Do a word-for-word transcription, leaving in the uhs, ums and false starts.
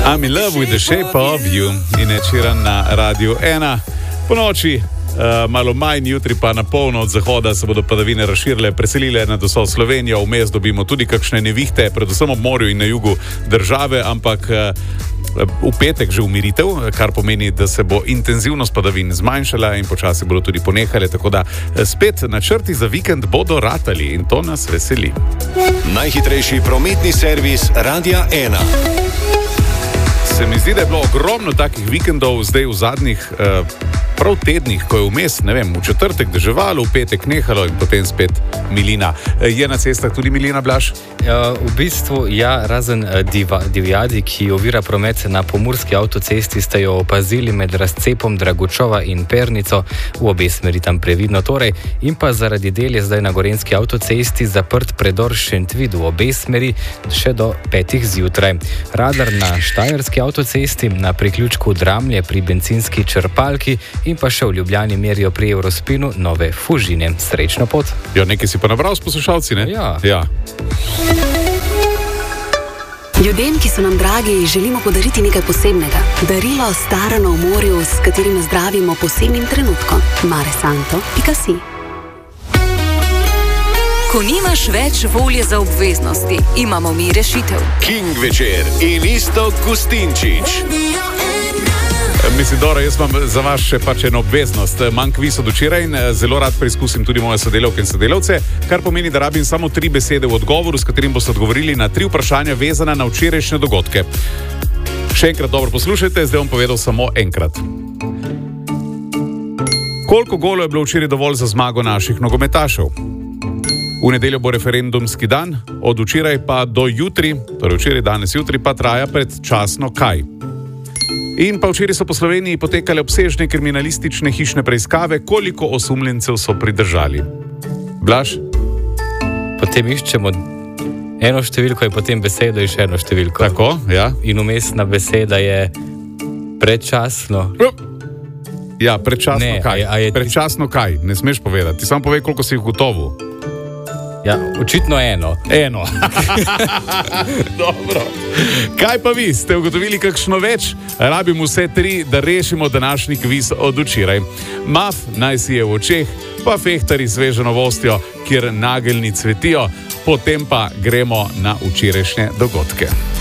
I'm in love with the shape of you in Ed na Radiu ena. Po noči, uh, malo manj, jutri pa na polno od zahoda se bodo padavine razširile, preselile nad vso Slovenijo. Vmes dobimo tudi kakšne nevihte, predvsem ob morju in na jugu države, ampak uh, v petek že umiritev, kar pomeni, da se bo intenzivnost padavin zmanjšala in počasi bodo tudi ponehale, tako da spet načrti za vikend bodo ratali in to nas veseli. Najhitrejši prometni servis Radia ena. Se mi zdi, da je bilo ogromno takih vikendov zdaj v zadnjih eh, prav tednih, ko je vmes, ne vem, v četrtek deževalo, v petek nehalo in potem spet milina. Je na cestah tudi milina, Blaž? V bistvu, ja, razen diva, divjadi, ki ovira promet na pomurski avtocesti, ste jo opazili med razcepom Dragučova in Pernico, v obe smeri tam previdno torej, in pa zaradi del je zdaj na gorenjski avtocesti zaprt predor Šentvid v obe smeri še do petih zjutraj. Radar na štajerski avtocesti na priključku Dramlje pri bencinski črpalki in pa še v Ljubljani merijo pri Eurospinu nove Fužine. Srečno pot. Jo, nekaj si pa nabral s poslušalci, ne? Ja. Ja. Ljudem, ki so nam dragi, želimo podariti nekaj posebnega. Darilo starano v morju, s katerim zdravimo posebnim trenutkom. Mare Santo pika si. Ko nimaš več volje za obveznosti, imamo mi rešitev. King večer in Iztok Gustinčič. Mislim, Dora, jaz imam za vas še pač eno obveznost. Manj kviz od včeraj in zelo rad preizkusim tudi moje sodelavke in sodelavce, kar pomeni, da rabim samo tri besede v odgovoru, s katerim boste odgovorili na tri vprašanja vezana na včerajšnje dogodke. Še enkrat dobro poslušajte, zdaj bom povedal samo enkrat. Koliko golov je bilo včeraj dovolj za zmago naših nogometašev? V nedeljo bo referendumski dan, od včeraj pa do jutri, torej včeraj, danes, jutri pa traja predčasno kaj? In pa včeraj so po Sloveniji potekale obsežne kriminalistične hišne preiskave, koliko osumljencev so pridržali. Blaž? Potem iščemo eno številko in potem besedo in še eno številko. Tako, ja. In umestna beseda je predčasno. Ja, predčasno Ne, kaj? a je- a je- Predčasno kaj? Ne smeš povedati. Ti samo povej, koliko si jih gotovo. Ja, očitno eno. Eno. Dobro. Kaj pa vi? Ste ugotovili kakšno več? Rabim vse tri, da rešimo današnji kviz od včeraj. Maf naj si je v očeh, pa fehtari svežo novostjo, kjer nageljni cvetijo, potem pa gremo na včerajšnje dogodke.